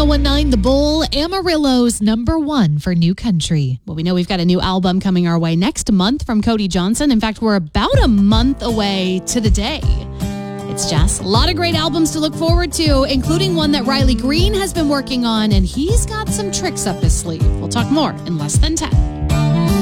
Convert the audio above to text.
1019 The Bull, Amarillo's #1 for new country. Well, we know we've got a new album coming our way next month from Cody Johnson. In fact, we're about a month away to the day. It's just a lot of great albums to look forward to, including one that Riley Green has been working on, and he's got some tricks up his sleeve. We'll talk more in less than 10.